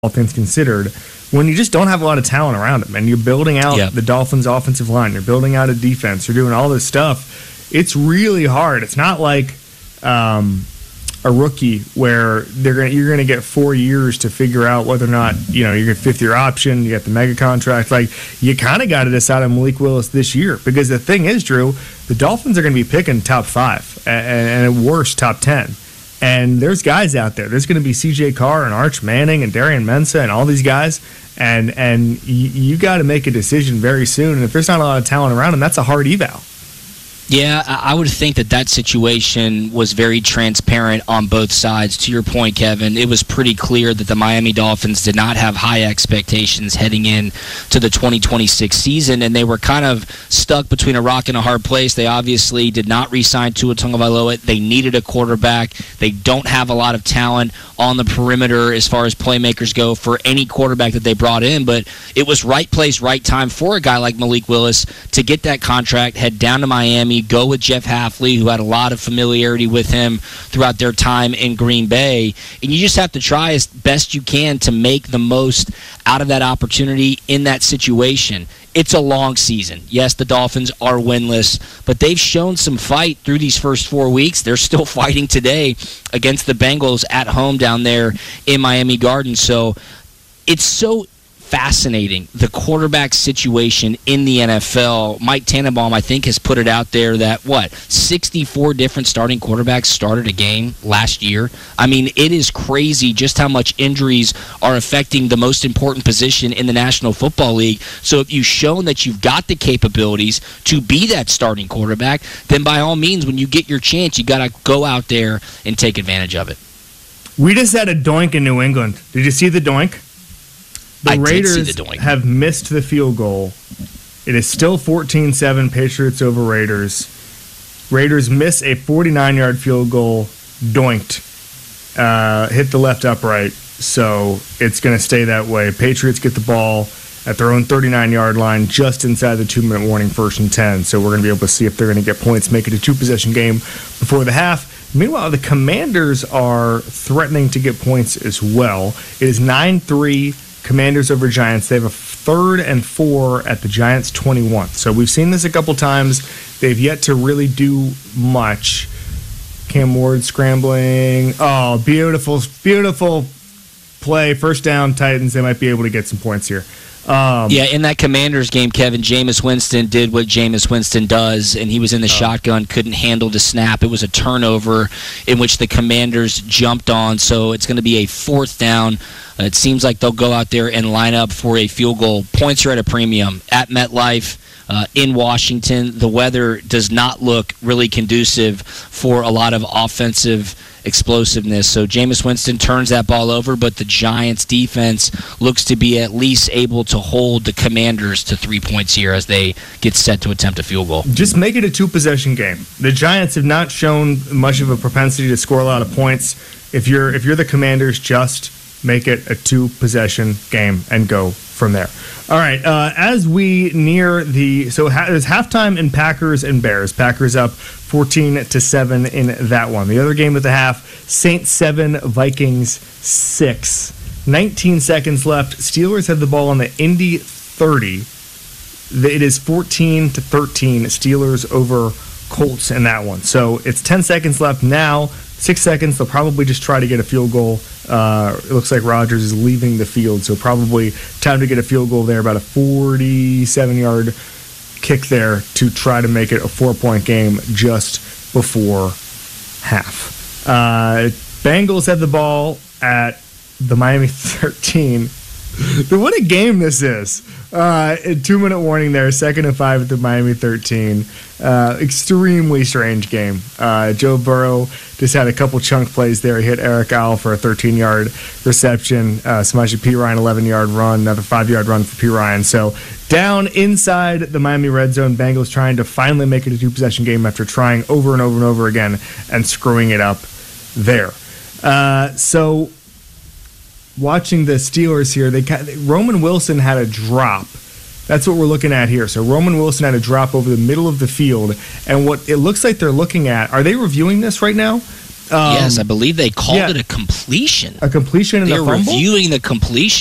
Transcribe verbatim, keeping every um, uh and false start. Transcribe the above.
all things considered, when you just don't have a lot of talent around him and you're building out yep. the Dolphins' offensive line, you're building out a defense, you're doing all this stuff, it's really hard. It's not like um, a rookie where they're gonna, you're going to get four years to figure out whether or not, you know, you get fifth-year option, you get the mega contract. Like, you kind of got to decide on Malik Willis this year because the thing is, Drew, the Dolphins are going to be picking top five and, and at worst top ten. And there's guys out there. There's going to be C J Carr and Arch Manning and Darian Mensah and all these guys. And and you, you got to make a decision very soon. And if there's not a lot of talent around them, that's a hard eval. Yeah, I would think that that situation was very transparent on both sides. To your point, Kevin, it was pretty clear that the Miami Dolphins did not have high expectations heading in to the twenty twenty-six season, and they were kind of stuck between a rock and a hard place. They obviously did not re-sign Tua Tagovailoa. They needed a quarterback. They don't have a lot of talent on the perimeter as far as playmakers go for any quarterback that they brought in, but it was right place, right time for a guy like Malik Willis to get that contract, head down to Miami, go with Jeff Hafley, who had a lot of familiarity with him throughout their time in Green Bay. And you just have to try as best you can to make the most out of that opportunity in that situation. It's a long season. Yes, the Dolphins are winless, but they've shown some fight through these first four weeks. They're still fighting today against the Bengals at home down there in Miami Gardens. So it's so fascinating, the quarterback situation in the N F L. Mike Tannenbaum, I think, has put it out there that, what, sixty-four different starting quarterbacks started a game last year? I mean, it is crazy just how much injuries are affecting the most important position in the National Football League. So if you've shown that you've got the capabilities to be that starting quarterback, then by all means, when you get your chance, you got to go out there and take advantage of it. We just had a doink in New England. Did you see the doink? The I Raiders did see the doink. have missed the field goal. It is still fourteen seven, Patriots over Raiders. Raiders miss a forty-nine-yard field goal, doinked, uh, hit the left upright, so it's going to stay that way. Patriots get the ball at their own thirty-nine-yard line, just inside the two-minute warning, first and ten. So we're going to be able to see if they're going to get points, make it a two-possession game before the half. Meanwhile, the Commanders are threatening to get points as well. It is nine three. Commanders over Giants. They have a third and four at the Giants' twenty-one. So we've seen this a couple times. They've yet to really do much. Cam Ward scrambling. Oh, beautiful, beautiful play. First down, Titans. They might be able to get some points here. Um, yeah, in that Commanders game, Kevin, Jameis Winston did what Jameis Winston does, and he was in the oh. shotgun, couldn't handle the snap. It was a turnover in which the Commanders jumped on, so it's going to be a fourth down. Uh, it seems like they'll go out there and line up for a field goal. Points are at a premium at MetLife. Uh, in Washington, the weather does not look really conducive for a lot of offensive explosiveness. So Jameis Winston turns that ball over, but the Giants' defense looks to be at least able to hold the Commanders to three points here as they get set to attempt a field goal. Just make it a two-possession game. The Giants have not shown much of a propensity to score a lot of points. If you're if you're the Commanders, just make it a two-possession game and go from there. All right, uh, as we near the so ha- there's halftime in Packers and Bears. Packers up fourteen to seven in that one. The other game at the half, Saints seven, Vikings six. nineteen seconds left. Steelers have the ball on the Indy thirty. It is fourteen to thirteen. Steelers over Colts in that one. So it's ten seconds left now. Six seconds. They'll probably just try to get a field goal. Uh, it looks like Rodgers is leaving the field, so probably time to get a field goal there. About a forty-seven-yard kick there to try to make it a four-point game just before half. Uh, Bengals have the ball at the Miami thirteen. What a game this is. Uh, a two-minute warning there, second and five at the Miami thirteen. Uh, extremely strange game. Uh, Joe Burrow just had a couple chunk plays there. He hit Eric Al for a thirteen-yard reception. Uh, Samaje Perine, eleven-yard run, another five-yard run for Perine. So down inside the Miami red zone, Bengals trying to finally make it a two-possession game after trying over and over and over again and screwing it up there. Uh, so watching the Steelers here, they Roman Wilson had a drop. That's what we're looking at here. So Roman Wilson had a drop over the middle of the field, and what it looks like they're looking at, are they reviewing this right now? Um, yes, I believe they called yeah. it a completion. A completion and They're a fumble? reviewing the completion.